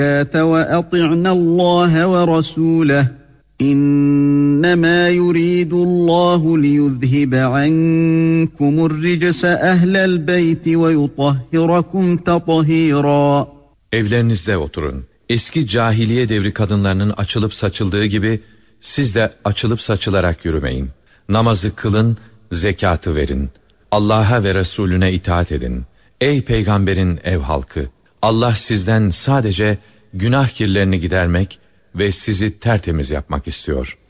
وَأَطِعْنَ اللّٰهَ وَرَسُولَهُ إِنَّمَا يُرِيدُ اللّٰهُ لِيُذْهِبَ عَنْكُمُ الرِّجْسَ أَهْلَ الْبَيْتِ وَيُطَهِّرَكُمْ تَطْهِيرًا. Evlerinizde oturun. Eski cahiliye devri kadınlarının açılıp saçıldığı gibi siz de açılıp saçılarak yürümeyin. Namazı kılın, zekatı verin. Allah'a ve Resulüne itaat edin. Ey peygamberin ev halkı! Allah sizden sadece günah kirlerini gidermek ve sizi tertemiz yapmak istiyor.